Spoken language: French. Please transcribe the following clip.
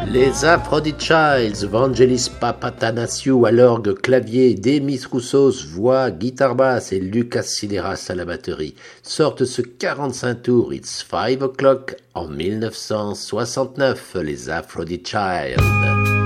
Les Aphrodite Childs, Vangelis Papatanasiou à l'orgue, clavier, Demis Roussos, voix, guitare basse et Lucas Sideras à la batterie sortent ce 45 tours It's 5 O'Clock en 1969, les Aphrodite Childs.